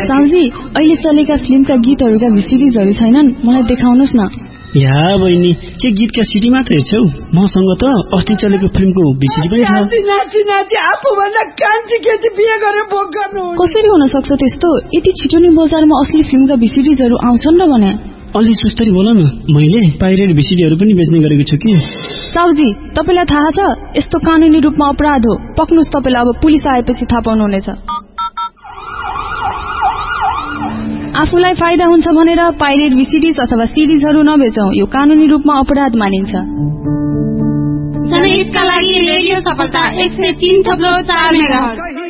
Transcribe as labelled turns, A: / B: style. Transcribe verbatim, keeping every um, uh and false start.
A: साउजी अहिले चलेका फिल्मका गीतहरूका भिसिडीजहरू छैनन् मलाई देखाउनुस् न
B: या बहिनी के गीतका सिडी मात्र हेर्छौ मसँग त अस्ति चलेको फिल्मको भिसिडी पनि छ
C: नाची नाची आफूभन्दा कान्छी केटी बिहे गरेर भोग गर्नु
A: कसरी हुन सक्छ त्यस्तो यति छिटो नै बजारमा असली फिल्मका भिसिडीजहरू आउँछन् र भने
B: अलि सुस्तरी बोल न मैले पाइरेट भिसिडीहरू पनि बेच्ने गरेको छु कि
A: साउजी तपाईलाई थाहा छ यस्तो कानुनी रूपमा अपराध हो पक्नुस् तपाईलाई अब पुलिस आएपछि थाहा पाउनुहुनेछ आफूलाई फाइदा हुन्छ भनेर पाइरेट भिसिडीज अथवा सिडीजहरू नबेचौं यो कानुनी रूपमा अपराध मानिन्छ
D: जनहितका लागि रेडियो सफलता एक सय तीन थप्लो चार मेगाहर्ज